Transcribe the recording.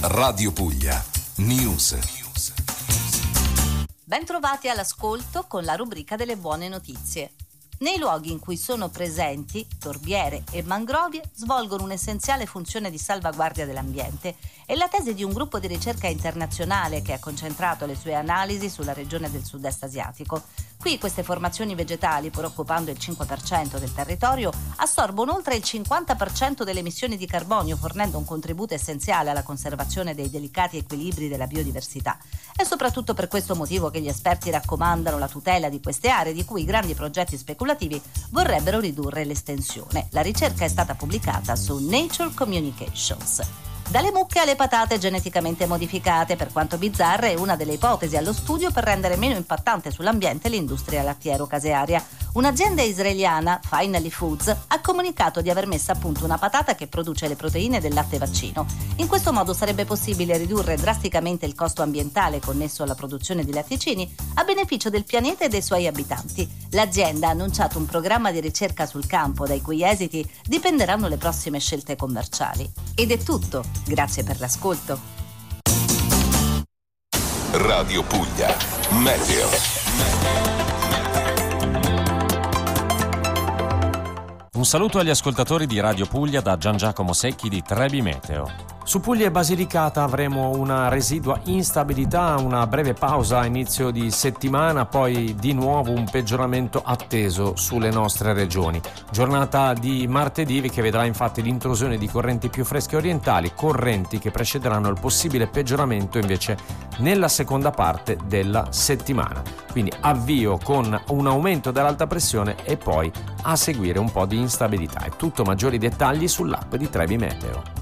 Radio Puglia News. Bentrovati all'ascolto con la rubrica delle buone notizie. Nei luoghi in cui sono presenti, torbiere e mangrovie svolgono un'essenziale funzione di salvaguardia dell'ambiente. È la tesi di un gruppo di ricerca internazionale che ha concentrato le sue analisi sulla regione del sud-est asiatico. Qui queste formazioni vegetali, pur occupando il 5% del territorio, assorbono oltre il 50% delle emissioni di carbonio, fornendo un contributo essenziale alla conservazione dei delicati equilibri della biodiversità. È soprattutto per questo motivo che gli esperti raccomandano la tutela di queste aree di cui i grandi progetti speculativi vorrebbero ridurre l'estensione. La ricerca è stata pubblicata su Nature Communications. Dalle mucche alle patate geneticamente modificate, per quanto bizzarra, è una delle ipotesi allo studio per rendere meno impattante sull'ambiente l'industria lattiero-casearia. Un'azienda israeliana, Finally Foods, ha comunicato di aver messo a punto una patata che produce le proteine del latte vaccino. In questo modo sarebbe possibile ridurre drasticamente il costo ambientale connesso alla produzione di latticini a beneficio del pianeta e dei suoi abitanti. L'azienda ha annunciato un programma di ricerca sul campo, dai cui esiti dipenderanno le prossime scelte commerciali. Ed è tutto. Grazie per l'ascolto. Radio Puglia Meteo. Un saluto agli ascoltatori di Radio Puglia da Gian Giacomo Secchi di Trebi Meteo. Su Puglia e Basilicata avremo una residua instabilità, una breve pausa a inizio di settimana, poi di nuovo un peggioramento atteso sulle nostre regioni. Giornata di martedì che vedrà infatti l'intrusione di correnti più fresche orientali, correnti che precederanno il possibile peggioramento invece nella seconda parte della settimana. Quindi avvio con un aumento dell'alta pressione e poi a seguire un po' di instabilità. È tutto, maggiori dettagli sull'app di Trebi Meteo.